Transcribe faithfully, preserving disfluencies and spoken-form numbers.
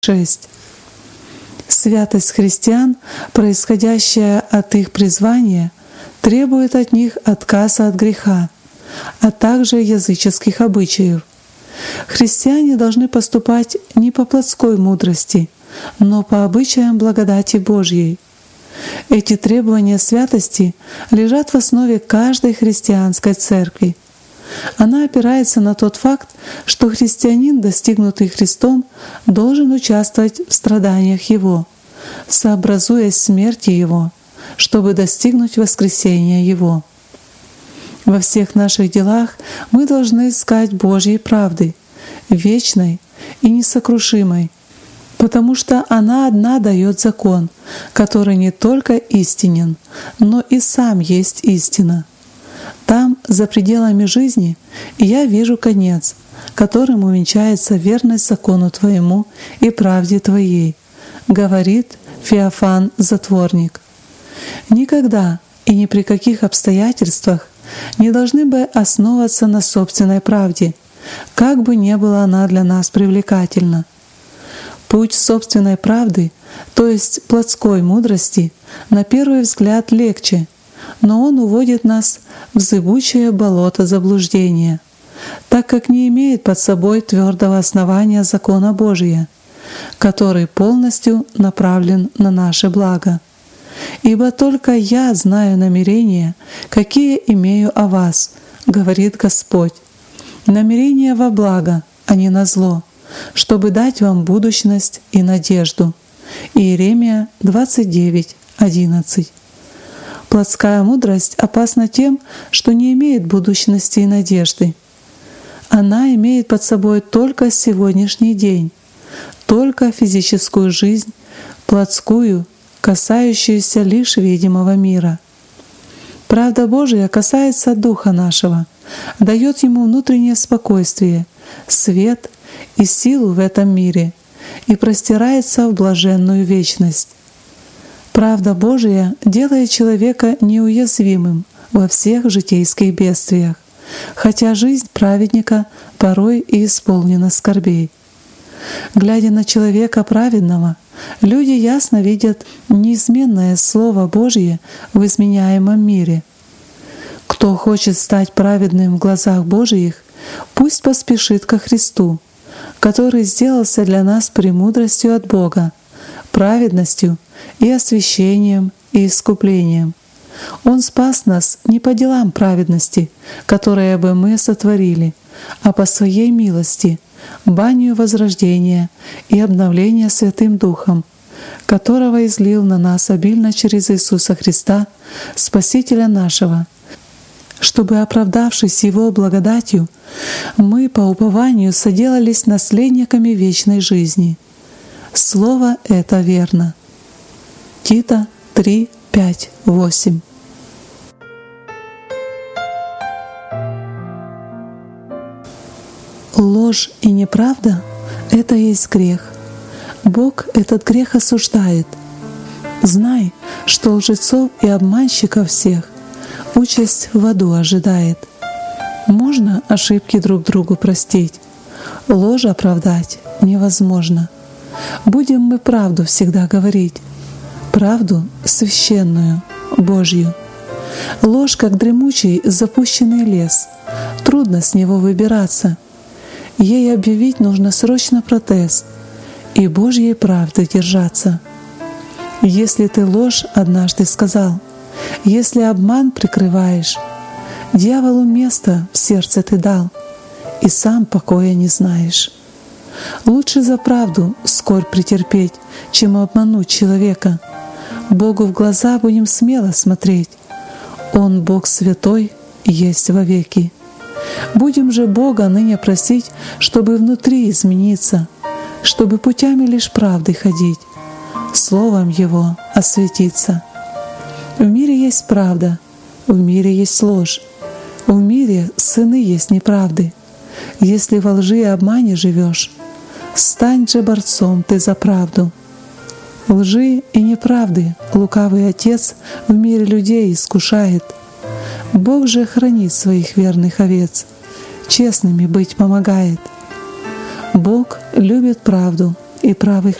шесть. Святость христиан, происходящая от их призвания, требует от них отказа от греха, а также языческих обычаев. Христиане должны поступать не по плотской мудрости, но по обычаям благодати Божьей. Эти требования святости лежат в основе каждой христианской церкви. Она опирается на тот факт, что христианин, достигнутый Христом, должен участвовать в страданиях Его, сообразуясь смерти Его, чтобы достигнуть воскресения Его. Во всех наших делах мы должны искать Божьей правды, вечной и несокрушимой, потому что она одна дает закон, который не только истинен, но и сам есть истина. Там, за пределами жизни, я вижу конец, которым увенчается верность закону Твоему и правде Твоей, говорит Феофан Затворник. Никогда и ни при каких обстоятельствах не должны бы основываться на собственной правде, как бы ни была она для нас привлекательна. Путь собственной правды, то есть плотской мудрости, на первый взгляд легче, но он уводит нас в зыбучее болото заблуждения, так как не имеет под собой твердого основания закона Божия, который полностью направлен на наше благо. «Ибо только я знаю намерения, какие имею о вас, — говорит Господь, — намерения во благо, а не на зло, чтобы дать вам будущность и надежду». Иеремия двадцать девять, одиннадцать. Плотская мудрость опасна тем, что не имеет будущности и надежды. Она имеет под собой только сегодняшний день, только физическую жизнь, плотскую, касающуюся лишь видимого мира. Правда Божия касается духа нашего, дает ему внутреннее спокойствие, свет и силу в этом мире и простирается в блаженную вечность. Правда Божия делает человека неуязвимым во всех житейских бедствиях, хотя жизнь праведника порой и исполнена скорбей. Глядя на человека праведного, люди ясно видят неизменное Слово Божье в изменяемом мире. Кто хочет стать праведным в глазах Божиих, пусть поспешит ко Христу, который сделался для нас премудростью от Бога, праведностью и освящением и искуплением. Он спас нас не по делам праведности, которые бы мы сотворили, а по Своей милости, банию возрождения и обновления Святым Духом, которого излил на нас обильно через Иисуса Христа, Спасителя нашего, чтобы, оправдавшись Его благодатью, мы по упованию соделались наследниками вечной жизни. Слово это верно. Тита три, пять, восемь. Ложь и неправда — это есть грех. Бог этот грех осуждает. Знай, что лжецов и обманщиков всех участь в аду ожидает. Можно ошибки друг другу простить, ложь оправдать невозможно. Будем мы правду всегда говорить, правду священную, Божью. Ложь, как дремучий запущенный лес, трудно с него выбираться. Ей объявить нужно срочно протест и Божьей правды держаться. Если ты ложь однажды сказал, если обман прикрываешь, дьяволу место в сердце ты дал, и сам покоя не знаешь. Лучше за правду скорбь претерпеть, чем обмануть человека. Богу в глаза будем смело смотреть. Он, Бог святой, есть вовеки. Будем же Бога ныне просить, чтобы внутри измениться, чтобы путями лишь правды ходить, Словом Его осветиться. В мире есть правда, в мире есть ложь, в мире сыны есть неправды. Если во лжи и обмане живешь, стань же борцом ты за правду. Лжи и неправды лукавый отец в мире людей искушает. Бог же хранит своих верных овец, честными быть помогает. Бог любит правду и правый